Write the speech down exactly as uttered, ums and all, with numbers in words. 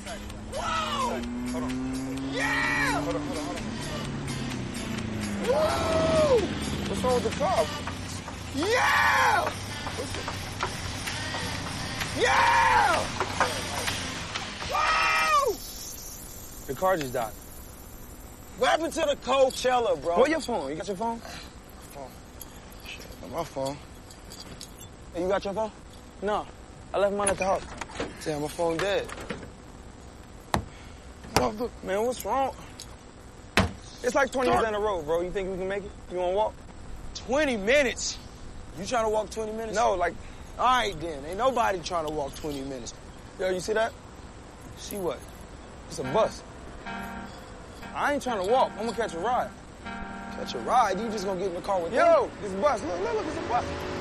Whoa! Hold on. Yeah! Hold on, hold on, hold on. Whoa! What's wrong with the car? Yeah! Yeah! Whoa! The car just died. What happened to the Coachella, bro? Where's your phone? You got your phone? My phone. Shit, not my phone. Hey, you got your phone? No. I left mine at the house. Damn, my phone dead. Man, what's wrong? It's like twenty minutes down the road, bro. You think we can make it? You want to walk? twenty minutes? You trying to walk twenty minutes? No, like... All right, then. Ain't nobody trying to walk twenty minutes. Yo, you see that? See what? It's a bus. I ain't trying to walk. I'm going to catch a ride. Catch a ride? You just going to get in the car with me? Yo, this bus. Look, look, look, it's a bus.